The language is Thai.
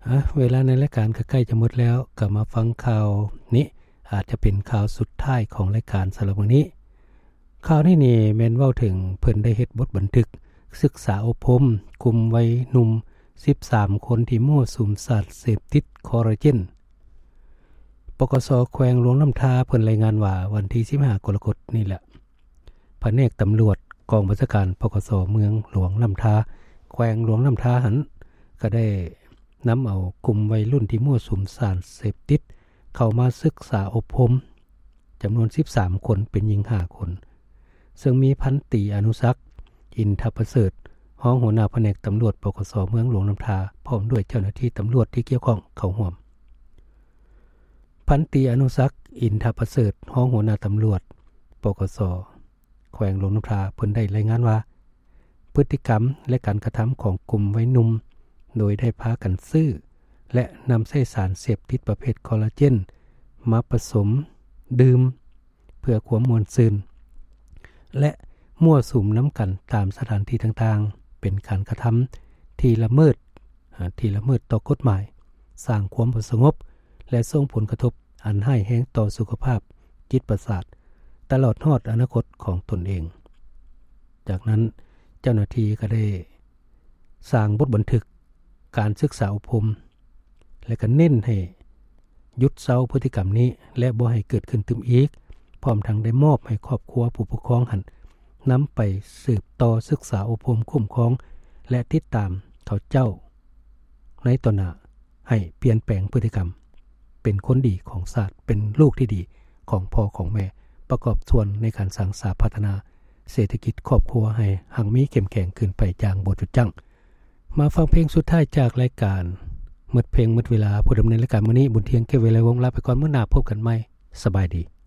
เวลาในรายการก็ใกล้จะหมดแล้วก็มาฟังข่าวนี้อาจจะเป็นข่าวสุดท้ายของรายการสำหรับวันนี้ข่าวนี้นี่แม่นเว้าถึงเพิ่นได้เฮ็ดบทบันทึกศึกษาอบรมกลุ่มวัยหนุ่ม13คนที่มั่วสุมสารเสพติดคอลลาเจนปกส.แขวงหลวงน้ำทาเพิ่นรายงานว่าวันที่15กรกฎาคมนี่แหละแผนกตำรวจกองบัญชาการปกส.เมืองหลวงน้ำทาแขวงหลวงน้ำทาหันก็ได้นำเอากลุ่มวัยรุ่นที่มั่วสุมสารเสพติดเข้ามาศึกษาอบรมจำนวน13คนเป็นหญิง5คนซึ่งมีพันตรีอนุสักษ์อินทประเสริฐรองหัวหน้าแผนกตำรวจปกส.เมืองหลวงน้ำทาพร้อมด้วยเจ้าหน้าที่ตำรวจที่เกี่ยวข้องเข้าร่วมพันตรีอนุสักษ์อินทประเสริฐรองหัวหน้าตำรวจปกส.แขวงหลวงน้ำทาเพิ่นได้รายงานว่าพฤติกรรมและการกระทำของกลุ่มวัยหนุ่มโดยได้พากันซื้อและนำใช้สารเสพติดประเภทคอลลาเจนมาผสมดื่มเพื่อความม่วนซื่นและมั่วสุมน้ำกันตามสถานที่ต่างๆเป็นการกระทำที่ละเมิดต่อกฎหมายสร้างความบ่สงบและส่งผลกระทบอันร้ายแรงต่อสุขภาพจิตประสาทตลอดฮอดอนาคตของตนเองจากนั้นเจ้าหน้าที่ก็ได้สร้างบทบันทึกการศึกษาอบรมและก็เน้นให้หยุดเซาพฤติกรรมนี้และบ่ให้เกิดขึ้นตึมอีกพร้อมทั้งได้มอบให้ครอบครัวผู้ปกครองหันนำไปสืบต่อศึกษาอบรมคุ้มครองและติดตามเขาเจ้าในต่อหน้าให้เปลี่ยนแปลงพฤติกรรมเป็นคนดีของชาติเป็นลูกที่ดีของพ่อของแม่ประกอบส่วนในการสร้างสาพัฒนาเศรษฐกิจครอบครัวให้หังมีเข้มแข็งขึ้นไปอย่างบ่จุดจั่งมาฟังเพลงสุดท้ายจากรายการหมดเพลงหมดเวลาผู้ดำเนินรายการมื้อนี้บุญเทียงเก็บเวลาวงลาไปก่อนมื้อหน้าพบกันใหม่สบายดี